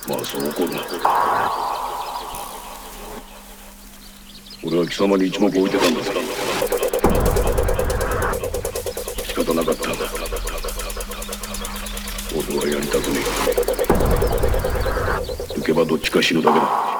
まあそう怒るな。俺は貴様に一目置いてたんだから仕方なかった。俺はやりたくねえ。行けばどっちか死ぬだけだ。